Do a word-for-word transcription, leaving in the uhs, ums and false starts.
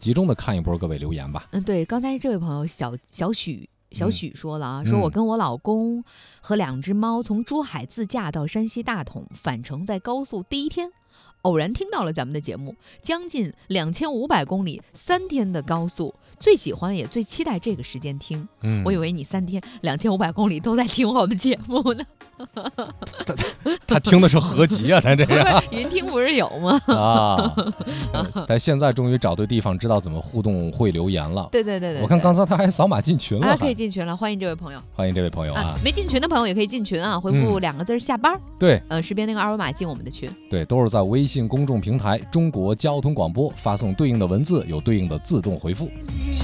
集中的看一波各位留言吧。 嗯，对，刚才这位朋友小小许。小许说了啊，嗯、说我跟我老公和两只猫从珠海自驾到山西大同，返程在高速第一天，偶然听到了咱们的节目，将近两千五百公里，三天的高速，最喜欢也最期待这个时间听。嗯，我以为你三天两千五百公里都在听我们节目呢。 他, 他听的是合集啊，他这样云听不是有吗？ 啊，但现在终于找对地方，知道怎么互动会留言了。 对对 对, 对, 对， 我看刚才他还扫码进群了， 啊，可以进群了，欢迎这位朋友， 欢迎这位朋友啊！啊没进群的朋友也可以进群啊，回复两个字下班、嗯， 对， 呃，识别那个二维码进我们的群， 对，都是在微信公众平台中国交通广播发送对应的文字，有对应的自动回复。